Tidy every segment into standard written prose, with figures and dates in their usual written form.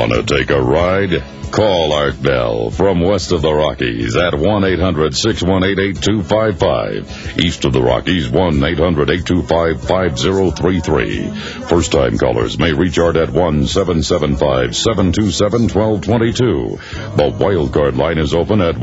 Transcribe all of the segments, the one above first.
Want to take a ride? Call Art Bell from west of the Rockies at 1-800-618-8255. East of the Rockies, 1-800-825-5033. First-time callers may reach Art at 1-775-727-1222. The wildcard line is open at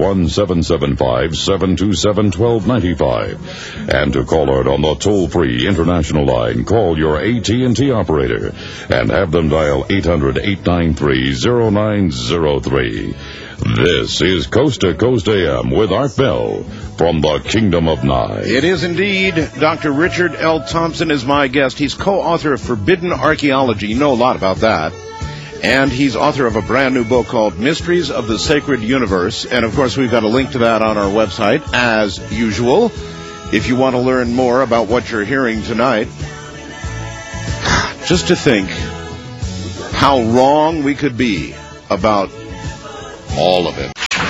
1-775-727-1295. And to call Art on the toll-free international line, call your AT&T operator and have them dial 800-893-0903. This is Coast to Coast AM with Art Bell from the Kingdom of Nye. It is indeed. Dr. Richard L. Thompson is my guest. He's co-author of Forbidden Archaeology. You know a lot about that. And he's author of a brand new book called Mysteries of the Sacred Universe. And, of course, we've got a link to that on our website, as usual. If you want to learn more about what you're hearing tonight, just to think how wrong we could be about all of it.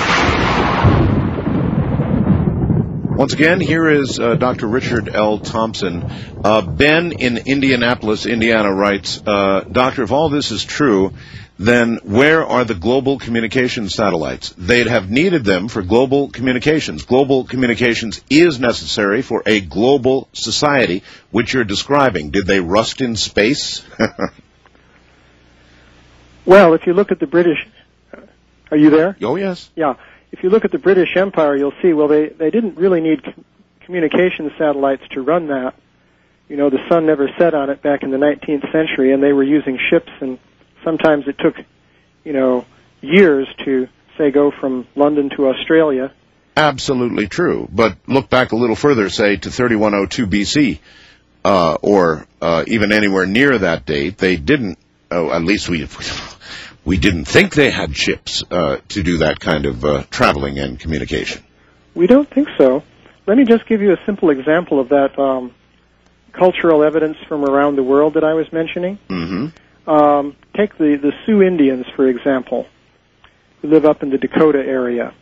Once again, here is Dr. Richard L. Thompson. Ben in Indianapolis, Indiana writes, Doctor, if all this is true, then where are the global communication satellites? They'd have needed them for global communications. Global communications is necessary for a global society, which you're describing. Did they rust in space? Well, if you look at the British... Are you there? Oh, yes. Yeah. If you look at the British Empire, you'll see, well, they didn't really need communication satellites to run that. You know, the sun never set on it back in the 19th century, and they were using ships, and sometimes it took, years to, say, go from London to Australia. Absolutely true. But look back a little further, say, to 3102 BC, or even anywhere near that date. They didn't, at least we didn't think they had ships to do that kind of traveling and communication. We don't think so. Let me just give you a simple example of that cultural evidence from around the world that I was mentioning. Mm-hmm. Take the Sioux Indians, for example, who live up in the Dakota area.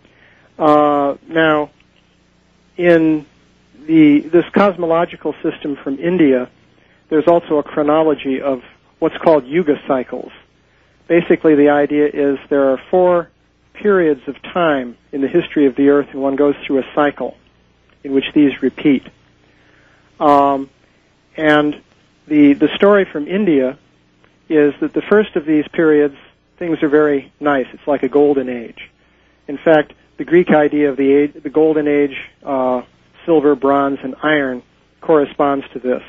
Now, in this cosmological system from India, there's also a chronology of what's called yuga cycles. Basically, the idea is there are 4 periods of time in the history of the Earth, and one goes through a cycle in which these repeat. And the story from India is that the first of these periods, things are very nice. It's like a golden age. In fact, the Greek idea of the golden age, silver, bronze, and iron, corresponds to this.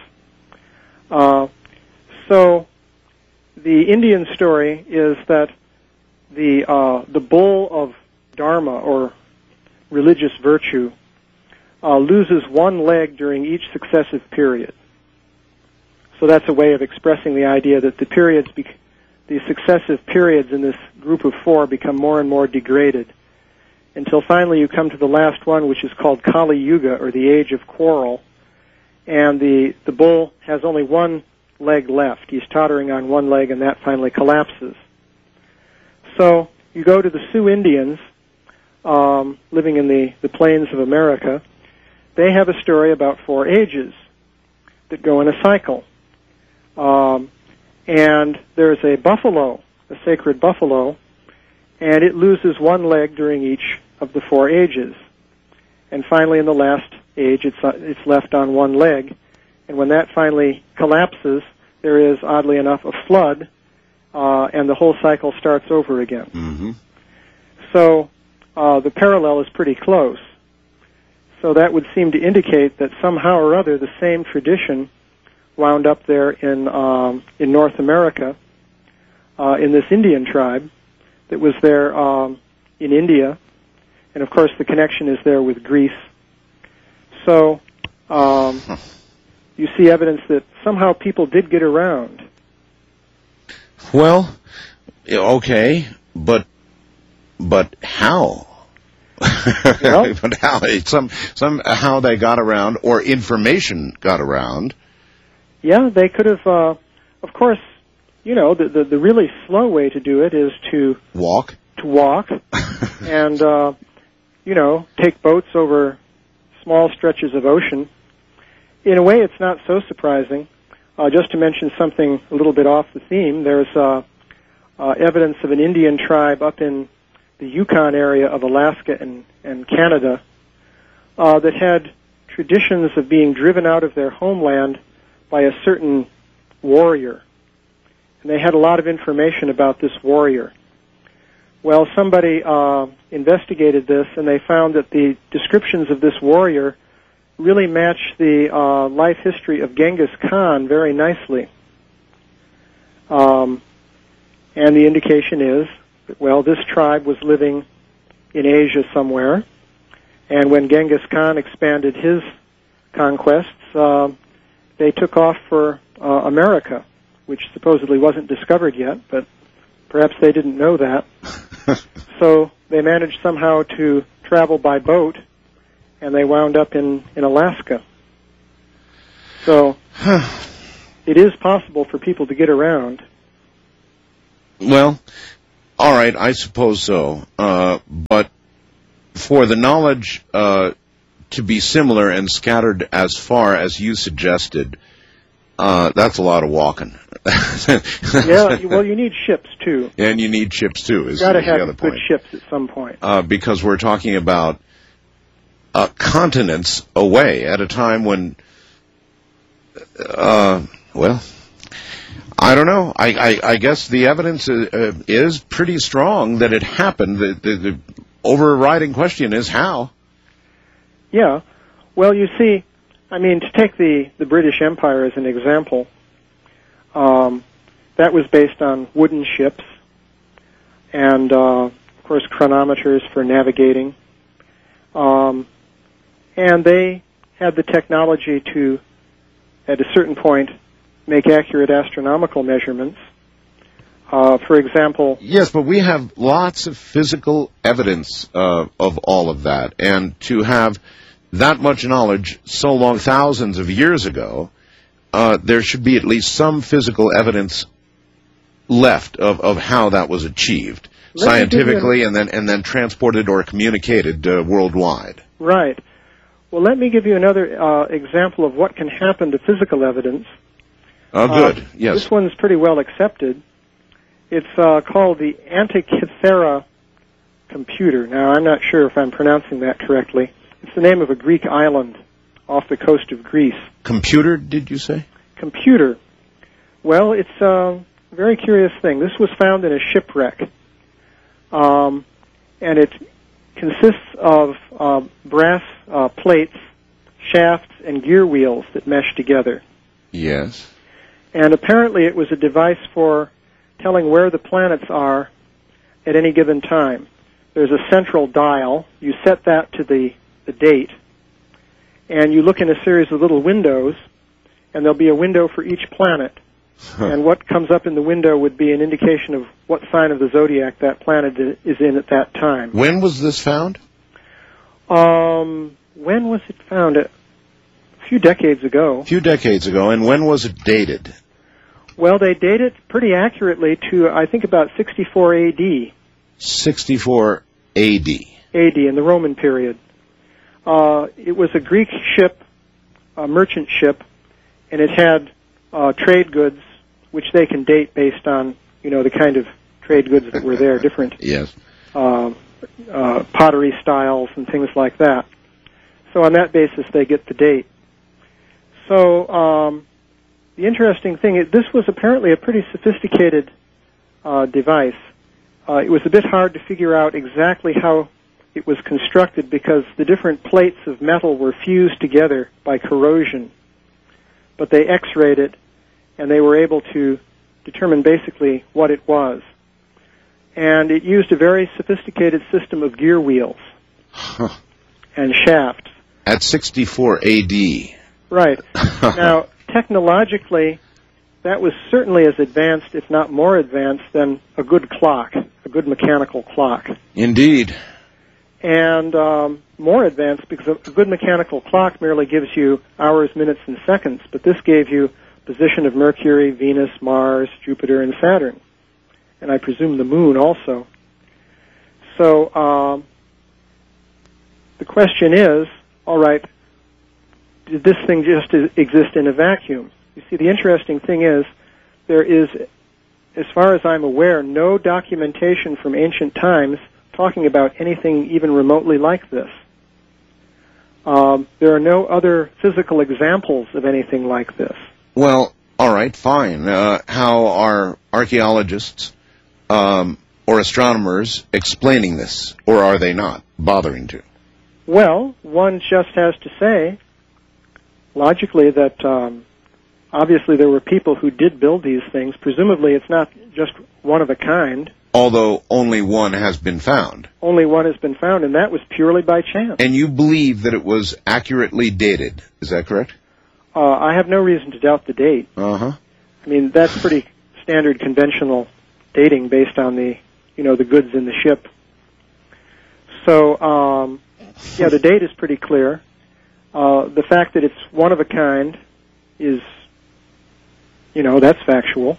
So the Indian story is that the bull of Dharma, or religious virtue, loses one leg during each successive period. So that's a way of expressing the idea that the successive periods in this group of 4 become more and more degraded, until finally you come to the last one, which is called Kali Yuga, or the Age of Quarrel, and the bull has only one leg left. He's tottering on one leg, and that finally collapses. So you go to the Sioux Indians, living in the plains of America. They have a story about 4 ages that go in a cycle. And there's a buffalo, a sacred buffalo, and it loses one leg during each of the 4 ages. And finally, in the last age, it's left on one leg. And when that finally collapses, there is, oddly enough, a flood, and the whole cycle starts over again. Mm-hmm. So the parallel is pretty close. So that would seem to indicate that somehow or other the same tradition wound up there in North America, in this Indian tribe that was there in India. And, of course, the connection is there with Greece. So you see evidence that somehow people did get around. Well, okay, but how? Well, but how? Somehow they got around, or information got around. Yeah, they could have. Of course, the really slow way to do it is to walk, and take boats over small stretches of ocean. In a way, it's not so surprising. Just to mention something a little bit off the theme, there's evidence of an Indian tribe up in the Yukon area of Alaska and Canada that had traditions of being driven out of their homeland by a certain warrior. And they had a lot of information about this warrior. Well, somebody investigated this, and they found that the descriptions of this warrior really match the life history of Genghis Khan very nicely. And the indication is that, well, this tribe was living in Asia somewhere, and when Genghis Khan expanded his conquests, they took off for America, which supposedly wasn't discovered yet, but perhaps they didn't know that. So they managed somehow to travel by boat, and they wound up in Alaska. So it is possible for people to get around. Well, all right, I suppose so. But for the knowledge to be similar and scattered as far as you suggested, that's a lot of walking. Yeah, well, you need ships, too. And you need ships, too, is the other point. You've got to have good ships at some point. Because we're talking about continents away at a time when, well, I don't know. I guess the evidence is pretty strong that it happened. The overriding question is how. Yeah. Well, you see, I mean, to take the British Empire as an example, that was based on wooden ships and, of course, chronometers for navigating. And they had the technology to, at a certain point, make accurate astronomical measurements. For example... Yes, but we have lots of physical evidence of all of that. And to have that much knowledge so long, thousands of years ago, there should be at least some physical evidence left of how that was achieved scientifically and then transported or communicated worldwide. Right. Well, let me give you another example of what can happen to physical evidence. Oh, good. Yes. This one's pretty well accepted. It's called the Antikythera computer. Now, I'm not sure if I'm pronouncing that correctly. It's the name of a Greek island off the coast of Greece. Computer, did you say? Computer. Well, it's a very curious thing. This was found in a shipwreck, and it consists of brass plates, shafts, and gear wheels that mesh together. Yes. And apparently it was a device for telling where the planets are at any given time. There's a central dial. You set that to the date, and you look in a series of little windows, and there'll be a window for each planet. And what comes up in the window would be an indication of what sign of the zodiac that planet is in at that time. When was this found? When was it found? A few decades ago. A few decades ago. And when was it dated? Well, they date it pretty accurately to, I think, about 64 A.D. 64 A.D. A.D. in the Roman period. It was a Greek ship, a merchant ship, and it had trade goods, which they can date based on, the kind of trade goods that were there, different yes. Pottery styles and things like that. So on that basis, they get the date. So the interesting thing is this was apparently a pretty sophisticated device. It was a bit hard to figure out exactly how it was constructed because the different plates of metal were fused together by corrosion. But they X-rayed it, and they were able to determine basically what it was. And it used a very sophisticated system of gear wheels and shafts. At 64 A.D. Right. Now, technologically, that was certainly as advanced, if not more advanced, than a good clock, a good mechanical clock. Indeed. And more advanced because a good mechanical clock merely gives you hours, minutes, and seconds, but this gave you position of Mercury, Venus, Mars, Jupiter, and Saturn. And I presume the moon also. So the question is, all right, did this thing just exist in a vacuum? You see, the interesting thing is there is as far as I'm aware, no documentation from ancient times talking about anything even remotely like this. There are no other physical examples of anything like this. Well, all right, fine. How are archaeologists or astronomers explaining this, or are they not bothering to? Well, one just has to say, logically, that obviously there were people who did build these things. Presumably it's not just one of a kind. Although only one has been found. Only one has been found, and that was purely by chance. And you believe that it was accurately dated. Is that correct? I have no reason to doubt the date. Uh-huh. I mean, that's pretty standard conventional dating based on the goods in the ship. So, yeah, the date is pretty clear. The fact that it's one of a kind is, that's factual.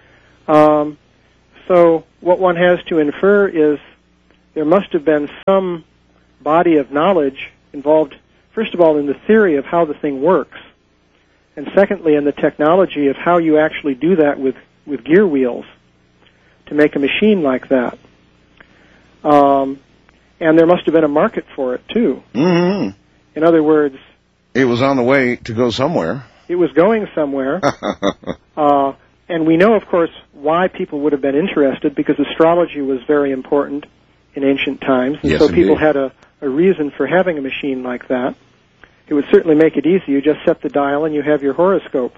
So what one has to infer is there must have been some body of knowledge involved, first of all, in the theory of how the thing works, and secondly, in the technology of how you actually do that with gear wheels to make a machine like that. And there must have been a market for it, too. Mm-hmm. In other words, it was on the way to go somewhere. It was going somewhere. And we know, of course, why people would have been interested, because astrology was very important in ancient times, and yes, so indeed. people had a reason for having a machine like that. It would certainly make it easy. You just set the dial and you have your horoscope.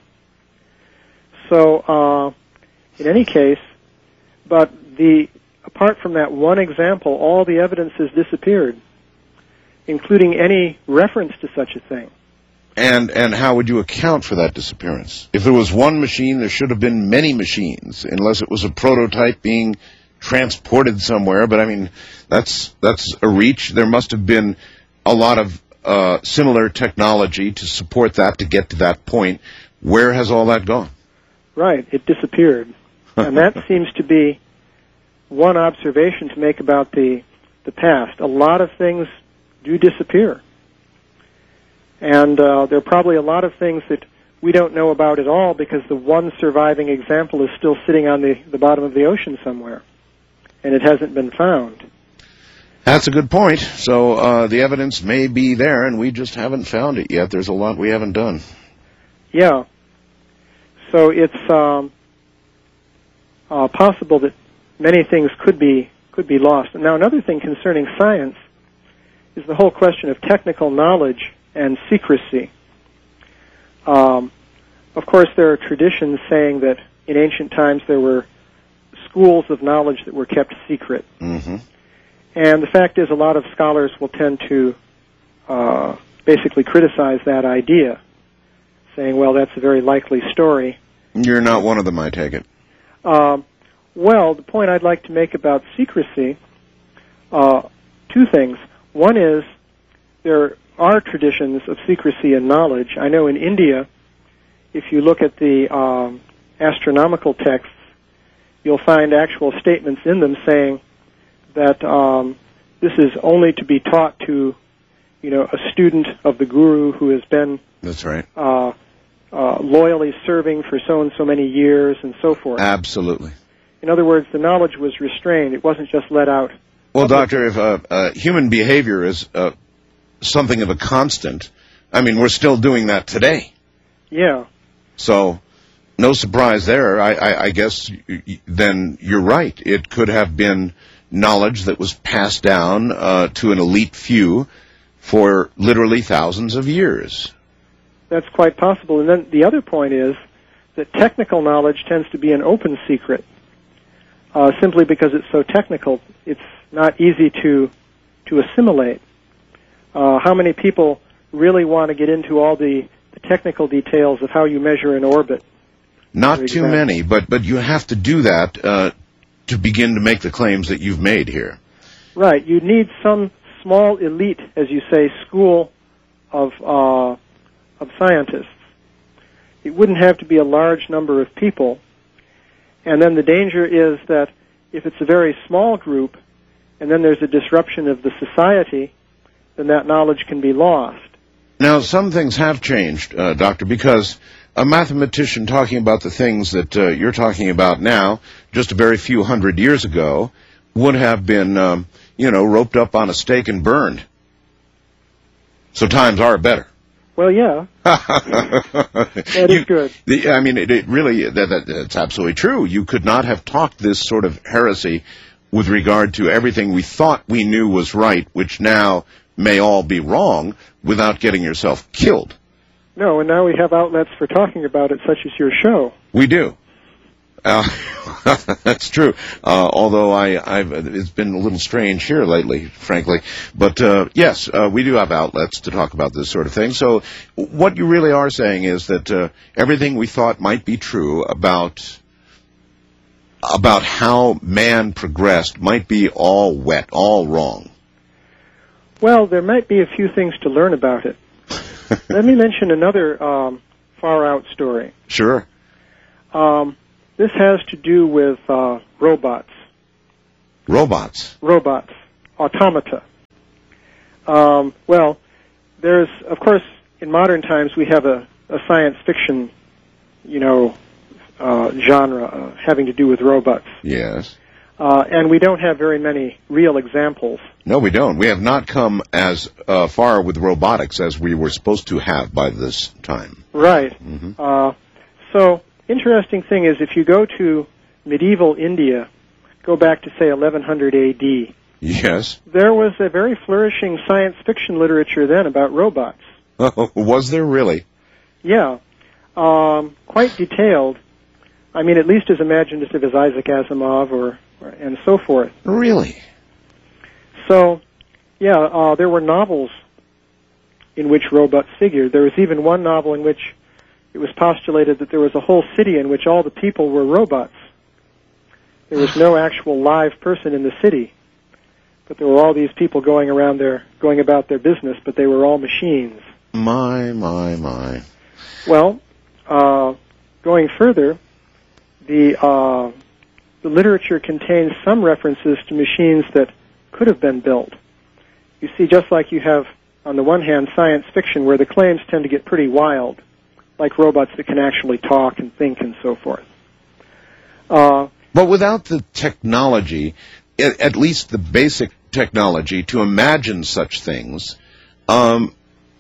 So, in any case, but apart from that one example, all the evidence has disappeared, including any reference to such a thing. And how would you account for that disappearance? If there was one machine, there should have been many machines, unless it was a prototype being transported somewhere. But I mean, that's a reach. There must have been a lot of similar technology to support that, to get to that point. Where has all that gone? Right, it disappeared. And that seems to be one observation to make about the past. A lot of things do disappear. And there are probably a lot of things that we don't know about at all, because the one surviving example is still sitting on the bottom of the ocean somewhere, and it hasn't been found. That's a good point. So the evidence may be there, and we just haven't found it yet. There's a lot we haven't done. Yeah. So it's possible that many things could be lost. And now another thing concerning science is the whole question of technical knowledge and secrecy. Of course, there are traditions saying that in ancient times there were schools of knowledge that were kept secret. Mm-hmm. And the fact is, a lot of scholars will tend to basically criticize that idea, saying, well, that's a very likely story. You're not one of them, I take it. Well, the point I'd like to make about secrecy, two things. One is there are traditions of secrecy and knowledge. I know in India, if you look at the astronomical texts, you'll find actual statements in them saying that this is only to be taught to, a student of the guru who has been that's right. Loyally serving for so and so many years and so forth. Absolutely. In other words, the knowledge was restrained. It wasn't just let out. Well, Doctor, if human behavior is something of a constant, I mean, we're still doing that today. Yeah. So, no surprise there. I guess then you're right. It could have been knowledge that was passed down to an elite few for literally thousands of years. That's quite possible. And then the other point is that technical knowledge tends to be an open secret, simply because it's so technical. It's not easy to assimilate. How many people really want to get into all the technical details of how you measure an orbit? Not too many, but you have to do that to begin to make the claims that you've made here. Right. You need some small elite, as you say, school of scientists. It wouldn't have to be a large number of people. And then the danger is that if it's a very small group, and then there's a disruption of the society, then that knowledge can be lost. Now, some things have changed, Doctor, because a mathematician talking about the things that you're talking about now, just a very few hundred years ago, would have been, roped up on a stake and burned. So times are better. Well, yeah. That is good. That's absolutely true. You could not have talked this sort of heresy with regard to everything we thought we knew was right, which now may all be wrong, without getting yourself killed. No, and now we have outlets for talking about it, such as your show. We do. That's true. Although it's been a little strange here lately, frankly. But yes, we do have outlets to talk about this sort of thing. So what you really are saying is that everything we thought might be true about how man progressed might be all all wrong. Well, there might be a few things to learn about it. Let me mention another far-out story. Sure. This has to do with robots. Robots? Robots. Automata. There's, of course, in modern times we have a science fiction, genre having to do with robots. Yes. And we don't have very many real examples. No, we don't. We have not come as far with robotics as we were supposed to have by this time. Right. Mm-hmm. So, interesting thing is, if you go to medieval India, go back to, say, 1100 A.D., yes, there was a very flourishing science fiction literature then about robots. Was there really? Yeah. Quite detailed. I mean, at least as imaginative as Isaac Asimov and so forth. Really? So, yeah, there were novels in which robots figured. There was even one novel in which it was postulated that there was a whole city in which all the people were robots. There was no actual live person in the city, but there were all these people going about their business, but they were all machines. My. Well, going further, the literature contains some references to machines that could have been built. You see, just like you have, on the one hand, science fiction, where the claims tend to get pretty wild, like robots that can actually talk and think and so forth. But without the technology, at least the basic technology, to imagine such things, how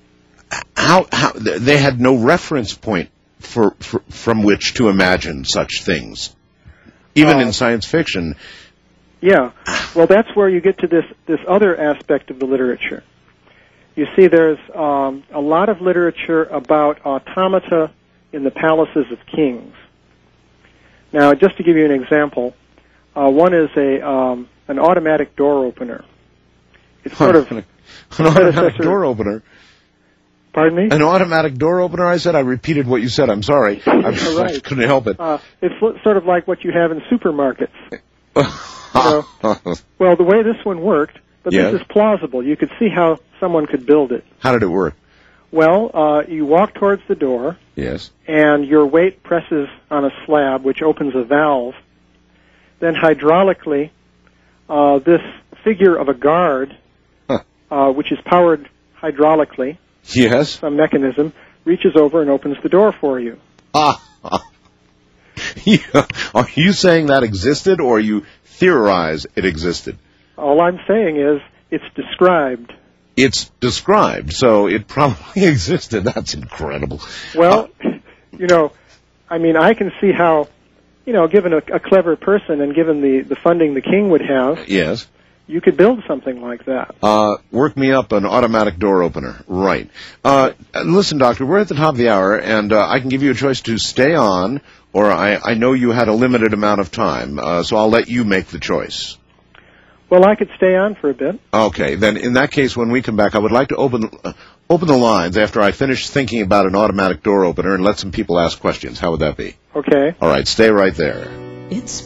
they had no reference point from which to imagine such things, even in science fiction. Yeah, well, that's where you get to this other aspect of the literature. You see, there's a lot of literature about automata in the palaces of kings. Now, just to give you an example, one is an automatic door opener. It's sort of an automatic door opener. Pardon me? An automatic door opener, I said? I repeated what you said. I'm sorry. I couldn't help it. It's sort of like what you have in supermarkets. Well, the way this one worked, but yes. This is plausible. You could see how someone could build it. How did it work? Well, you walk towards the door. Yes. And your weight presses on a slab, which opens a valve. Then hydraulically, this figure of a guard, which is powered hydraulically, yes, some mechanism, reaches over and opens the door for you. Yeah. Are you saying that existed, or you theorize it existed? All I'm saying is it's described. It's described, so it probably existed. That's incredible. Well, I can see how, given a clever person and given the funding the king would have, yes, you could build something like that. Work me up an automatic door opener. Right. Listen, Doctor, we're at the top of the hour, and I can give you a choice to stay on, or I know you had a limited amount of time, so I'll let you make the choice. Well, I could stay on for a bit. Okay, then in that case, when we come back, I would like to open the lines after I finish thinking about an automatic door opener and let some people ask questions. How would that be? Okay. All right, stay right there. It's